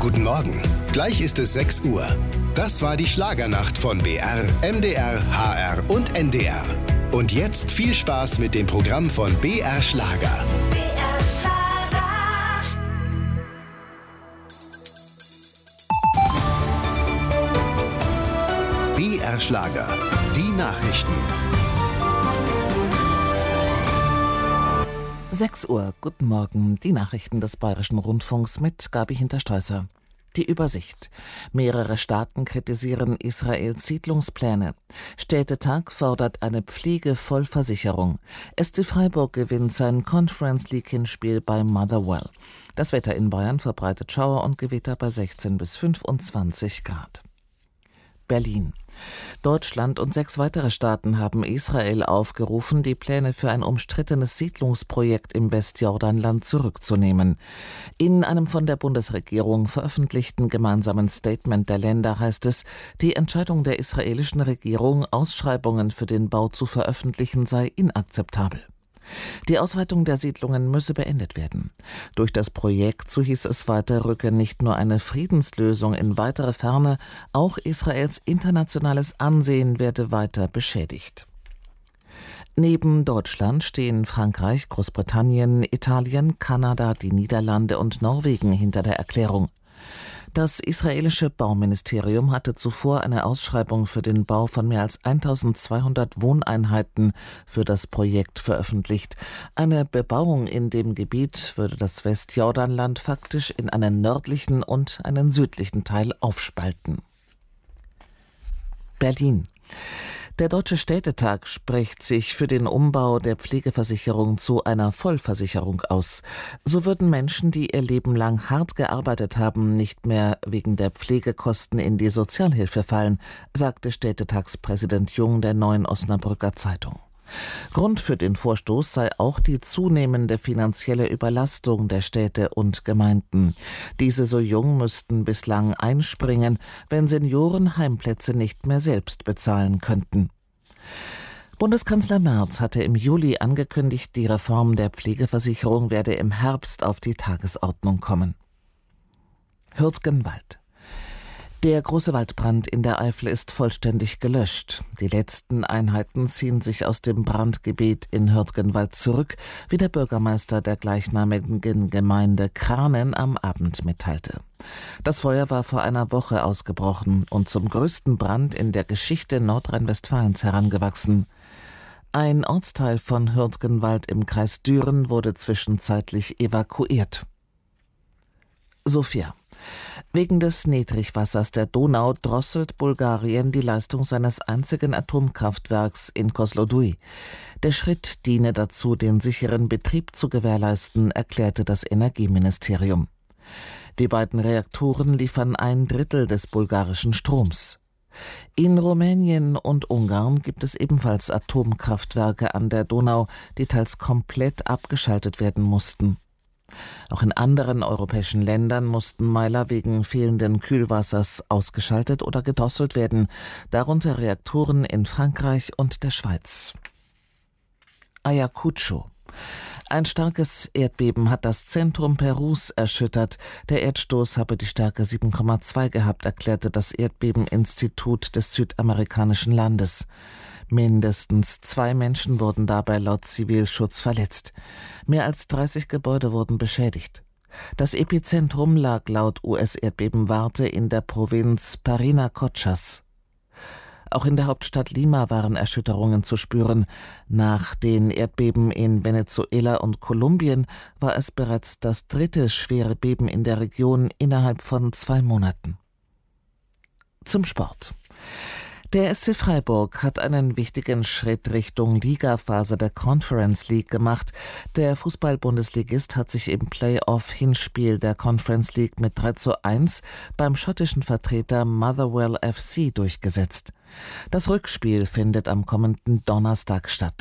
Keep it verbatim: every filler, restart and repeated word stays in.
Guten Morgen. Gleich ist es sechs Uhr. Das war die Schlagernacht von B R, M D R, H R und N D R. Und jetzt viel Spaß mit dem Programm von B R Schlager. B R Schlager. B R Schlager. Die Nachrichten. sechs Uhr, guten Morgen, die Nachrichten des Bayerischen Rundfunks mit Gabi Hinterstoißer. Die Übersicht. Mehrere Staaten kritisieren Israels Siedlungspläne. Städtetag fordert eine Pflegevollversicherung. S C Freiburg gewinnt sein Conference League Hinspiel bei Motherwell. Das Wetter in Bayern verbreitet Schauer und Gewitter bei sechzehn bis fünfundzwanzig Grad. Berlin. Deutschland und sechs weitere Staaten haben Israel aufgerufen, die Pläne für ein umstrittenes Siedlungsprojekt im Westjordanland zurückzunehmen. In einem von der Bundesregierung veröffentlichten gemeinsamen Statement der Länder heißt es, die Entscheidung der israelischen Regierung, Ausschreibungen für den Bau zu veröffentlichen, sei inakzeptabel. Die Ausweitung der Siedlungen müsse beendet werden. Durch das Projekt, so hieß es weiter, rücke nicht nur eine Friedenslösung in weitere Ferne, auch Israels internationales Ansehen werde weiter beschädigt. Neben Deutschland stehen Frankreich, Großbritannien, Italien, Kanada, die Niederlande und Norwegen hinter der Erklärung. Das israelische Bauministerium hatte zuvor eine Ausschreibung für den Bau von mehr als eintausendzweihundert Wohneinheiten für das Projekt veröffentlicht. Eine Bebauung in dem Gebiet würde das Westjordanland faktisch in einen nördlichen und einen südlichen Teil aufspalten. Berlin. Der Deutsche Städtetag spricht sich für den Umbau der Pflegeversicherung zu einer Vollversicherung aus. So würden Menschen, die ihr Leben lang hart gearbeitet haben, nicht mehr wegen der Pflegekosten in die Sozialhilfe fallen, sagte Städtetagspräsident Jung der Neuen Osnabrücker Zeitung. Grund für den Vorstoß sei auch die zunehmende finanzielle Überlastung der Städte und Gemeinden. Diese, so Jung, müssten bislang einspringen, wenn Senioren Heimplätze nicht mehr selbst bezahlen könnten. Bundeskanzler Merz hatte im Juli angekündigt, die Reform der Pflegeversicherung werde im Herbst auf die Tagesordnung kommen. Hürtgenwald. Der große Waldbrand in der Eifel ist vollständig gelöscht. Die letzten Einheiten ziehen sich aus dem Brandgebiet in Hürtgenwald zurück, wie der Bürgermeister der gleichnamigen Gemeinde Kranen am Abend mitteilte. Das Feuer war vor einer Woche ausgebrochen und zum größten Brand in der Geschichte Nordrhein-Westfalens herangewachsen. Ein Ortsteil von Hürtgenwald im Kreis Düren wurde zwischenzeitlich evakuiert. Sofia. Wegen des Niedrigwassers der Donau drosselt Bulgarien die Leistung seines einzigen Atomkraftwerks in Kozloduy. Der Schritt diene dazu, den sicheren Betrieb zu gewährleisten, erklärte das Energieministerium. Die beiden Reaktoren liefern ein Drittel des bulgarischen Stroms. In Rumänien und Ungarn gibt es ebenfalls Atomkraftwerke an der Donau, die teils komplett abgeschaltet werden mussten. Auch in anderen europäischen Ländern mussten Meiler wegen fehlenden Kühlwassers ausgeschaltet oder gedrosselt werden, darunter Reaktoren in Frankreich und der Schweiz. Ayacucho. Ein starkes Erdbeben hat das Zentrum Perus erschüttert. Der Erdstoß habe die Stärke sieben Komma zwei gehabt, erklärte das Erdbebeninstitut des südamerikanischen Landes. Mindestens zwei Menschen wurden dabei laut Zivilschutz verletzt. Mehr als dreißig Gebäude wurden beschädigt. Das Epizentrum lag laut U S-Erdbebenwarte in der Provinz Parinacochas. Auch in der Hauptstadt Lima waren Erschütterungen zu spüren. Nach den Erdbeben in Venezuela und Kolumbien war es bereits das dritte schwere Beben in der Region innerhalb von zwei Monaten. Zum Sport. Der S C Freiburg hat einen wichtigen Schritt Richtung Ligaphase der Conference League gemacht. Der Fußball-Bundesligist hat sich im Play-off-Hinspiel der Conference League mit drei zu eins beim schottischen Vertreter Motherwell F C durchgesetzt. Das Rückspiel findet am kommenden Donnerstag statt.